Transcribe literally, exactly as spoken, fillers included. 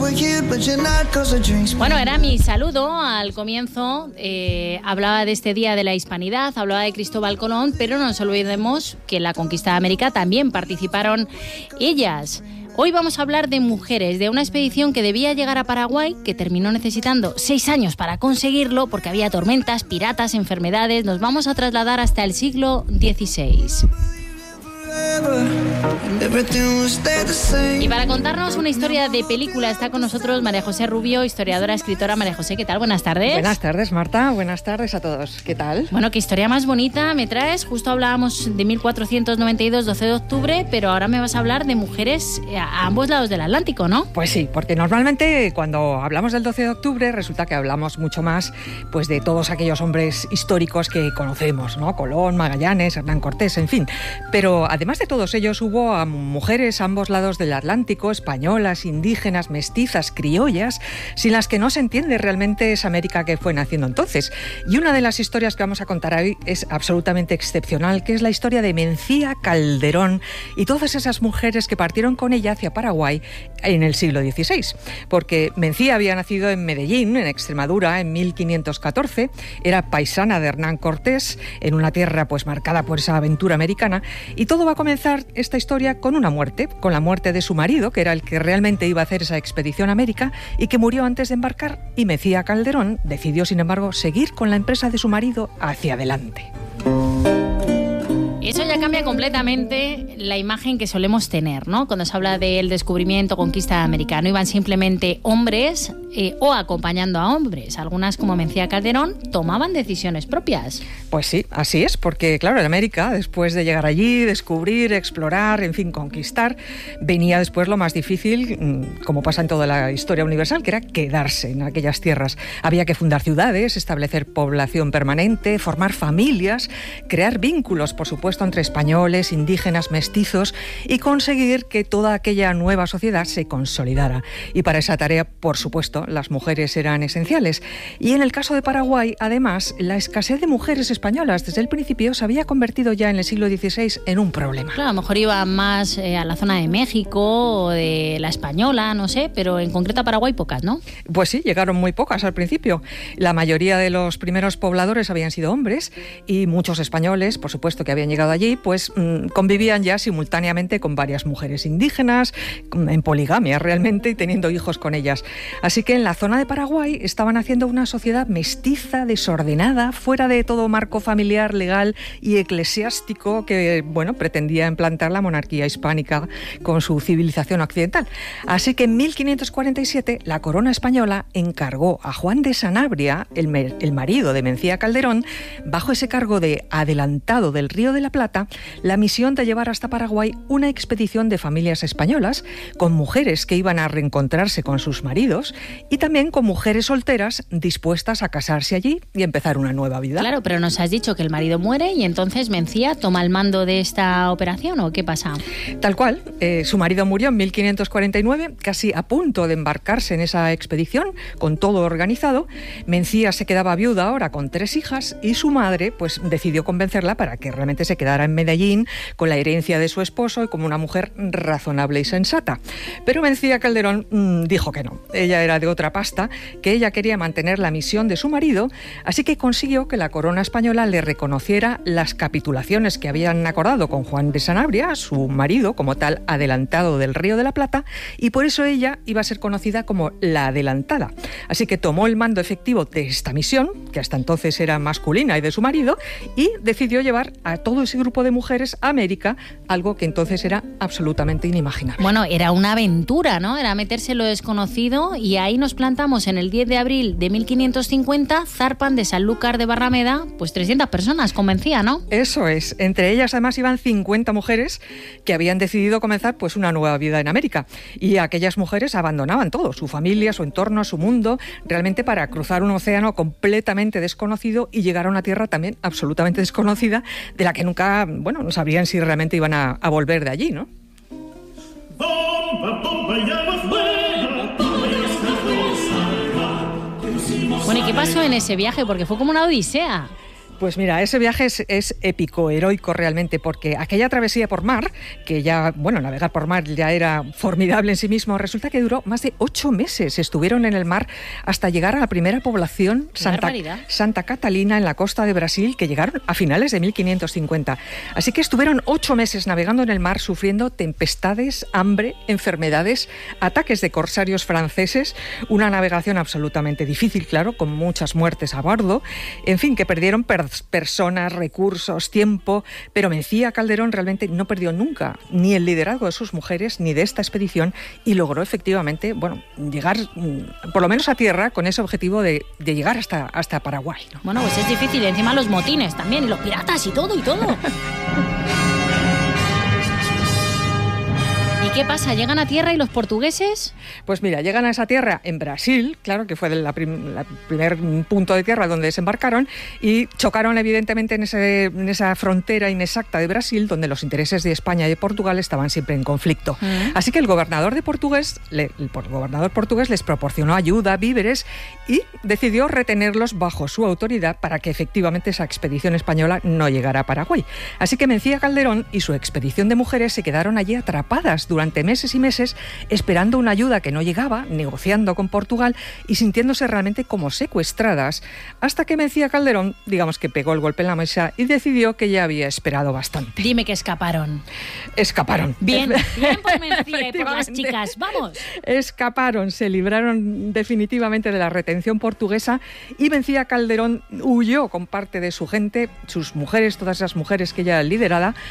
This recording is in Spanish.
Bueno, era mi saludo al comienzo. Eh, hablaba de este Día de la Hispanidad, hablaba de Cristóbal Colón, pero no nos olvidemos que en la conquista de América también participaron ellas. Hoy vamos a hablar de mujeres, de una expedición que debía llegar a Paraguay, que terminó necesitando seis años para conseguirlo, porque había tormentas, piratas, enfermedades. Nos vamos a trasladar hasta el siglo dieciséis. Y para contarnos una historia de película está con nosotros María José Rubio, historiadora, escritora. María José, ¿qué tal? Buenas tardes. Buenas tardes, Marta. Buenas tardes a todos. ¿Qué tal? Bueno, qué historia más bonita me traes. Justo hablábamos de mil cuatrocientos noventa y dos, doce de octubre, pero ahora me vas a hablar de mujeres a ambos lados del Atlántico, ¿no? Pues sí, porque normalmente cuando hablamos del doce de octubre resulta que hablamos mucho más pues de todos aquellos hombres históricos que conocemos, ¿no? Colón, Magallanes, Hernán Cortés, en fin. Pero además de todos ellos hubo a mujeres a ambos lados del Atlántico, españolas, indígenas, mestizas, criollas, sin las que no se entiende realmente esa América que fue naciendo entonces. Y una de las historias que vamos a contar hoy es absolutamente excepcional, que es la historia de Mencía Calderón y todas esas mujeres que partieron con ella hacia Paraguay en el siglo dieciséis. Porque Mencía había nacido en Medellín, en Extremadura, en mil quinientos catorce, era paisana de Hernán Cortés, en una tierra pues marcada por esa aventura americana, y todo va a comenzar esta historia con una muerte, con la muerte de su marido, que era el que realmente iba a hacer esa expedición a América y que murió antes de embarcar, y Mencía Calderón decidió, sin embargo, seguir con la empresa de su marido hacia adelante. Eso ya cambia completamente la imagen que solemos tener, ¿no? Cuando se habla del descubrimiento, conquista americana, iban simplemente hombres eh, o acompañando a hombres. Algunas, como Mencía Calderón, tomaban decisiones propias. Pues sí, así es, porque claro, en América, después de llegar allí, descubrir, explorar, en fin, conquistar, venía después lo más difícil, como pasa en toda la historia universal, que era quedarse en aquellas tierras. Había que fundar ciudades, establecer población permanente, formar familias, crear vínculos, por supuesto, entre españoles, indígenas, mestizos, y conseguir que toda aquella nueva sociedad se consolidara. Y para esa tarea, por supuesto, las mujeres eran esenciales. Y en el caso de Paraguay, además, la escasez de mujeres españolas desde el principio se había convertido ya en el siglo dieciséis en un problema. Claro, a lo mejor iba más eh, a la zona de México o de la Española, no sé, pero en concreto a Paraguay pocas, ¿no? Pues sí, llegaron muy pocas al principio. La mayoría de los primeros pobladores habían sido hombres y muchos españoles, por supuesto, que habían llegado allí, pues mmm, convivían ya simultáneamente con varias mujeres indígenas, en poligamia realmente, y teniendo hijos con ellas. Así que en la zona de Paraguay estaban haciendo una sociedad mestiza, desordenada, fuera de todo marco familiar, legal y eclesiástico que, bueno, pretendía implantar la monarquía hispánica con su civilización occidental. Así que en mil quinientos cuarenta y siete la corona española encargó a Juan de Sanabria, el, el marido de Mencía Calderón, bajo ese cargo de adelantado del Río de la Plata, la misión de llevar hasta Paraguay una expedición de familias españolas con mujeres que iban a reencontrarse con sus maridos y también con mujeres solteras dispuestas a casarse allí y empezar una nueva vida. Claro, pero nos has dicho que el marido muere y entonces Mencía toma el mando de esta operación, ¿o qué pasa? Tal cual. Eh, su marido murió en mil quinientos cuarenta y nueve, casi a punto de embarcarse en esa expedición, con todo organizado. Mencía se quedaba viuda ahora con tres hijas y su madre pues decidió convencerla para que realmente se quedara en Medellín con la herencia de su esposo y como una mujer razonable y sensata. Pero Mencía Calderón mmm, dijo que no. Ella era de otra pasta, que ella quería mantener la misión de su marido, así que consiguió que la corona española le reconociera las capitulaciones que habían acordado con Juan de Sanabria, su marido, como tal adelantado del Río de la Plata, y por eso ella iba a ser conocida como la Adelantada. Así que tomó el mando efectivo de esta misión, que hasta entonces era masculina y de su marido, y decidió llevar a todo ese grupo de mujeres a América, algo que entonces era absolutamente inimaginable. Bueno, era una aventura, ¿no? Era meterse en lo desconocido, y ahí nos plantamos en el diez de abril de mil quinientos cincuenta, zarpan de Sanlúcar de Barrameda, pues trescientas personas, convencía, ¿no? Eso es. Entre ellas además iban cincuenta mujeres que habían decidido comenzar pues una nueva vida en América. Y aquellas mujeres abandonaban todo, su familia, su entorno, su mundo, realmente para cruzar un océano completamente desconocido y llegar a una tierra también absolutamente desconocida, de la que nunca, bueno, no sabrían si realmente iban a, a volver de allí, ¿no? Bueno, ¿y qué pasó en ese viaje? Porque fue como una odisea. Pues mira, ese viaje es, es épico, heroico realmente, porque aquella travesía por mar, que ya, bueno, navegar por mar ya era formidable en sí mismo, resulta que duró más de ocho meses. Estuvieron en el mar hasta llegar a la primera población, Santa, Santa Catalina, en la costa de Brasil, que llegaron a finales de mil quinientos cincuenta. Así que estuvieron ocho meses navegando en el mar, sufriendo tempestades, hambre, enfermedades, ataques de corsarios franceses, una navegación absolutamente difícil, claro, con muchas muertes a bordo, en fin, que perdieron per personas, recursos, tiempo, pero Mencía Calderón realmente no perdió nunca ni el liderazgo de sus mujeres ni de esta expedición y logró efectivamente, bueno, llegar por lo menos a tierra con ese objetivo de, de llegar hasta, hasta Paraguay, ¿no? Bueno, pues es difícil, encima los motines también, y los piratas y todo, y todo. ¿Y qué pasa? ¿Llegan a tierra y los portugueses? Pues mira, llegan a esa tierra en Brasil, claro, que fue el prim primer punto de tierra donde desembarcaron, y chocaron evidentemente en, ese, en esa frontera inexacta de Brasil, donde los intereses de España y de Portugal estaban siempre en conflicto. Mm. Así que el gobernador de portugués, le, el gobernador portugués les proporcionó ayuda, víveres, y decidió retenerlos bajo su autoridad para que efectivamente esa expedición española no llegara a Paraguay. Así que Mencía Calderón y su expedición de mujeres se quedaron allí atrapadas durante meses y meses, esperando una ayuda que no llegaba, negociando con Portugal y sintiéndose realmente como secuestradas, hasta que Mencía Calderón, digamos que pegó el golpe en la mesa y decidió que ya había esperado bastante. Dime que escaparon. Escaparon. Bien, bien por Mencía y por las chicas, vamos. Escaparon, se libraron definitivamente de la retención portuguesa y Mencía Calderón huyó con parte de su gente, sus mujeres, todas esas mujeres que ella lideraba,